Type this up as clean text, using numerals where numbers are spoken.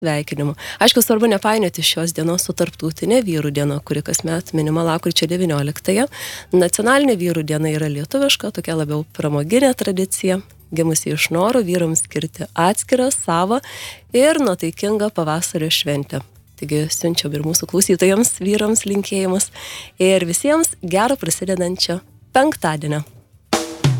sveikinimų. Aišku, svarbu nepainioti šios dienos su tarptautinė vyrų diena, kuri kasmet minima lapkričio 19-ąją. Nacionalinė vyrų diena yra lietuviška, tokia labiau pramoginė tradicija, gimusi iš noro vyrams skirti atskirą, savą ir nuotaikingą pavasario šventę. Taigi siunčiam ir mūsų klausytojams, vyrams linkėjimus ir visiems gero prasidedančio penktadienio.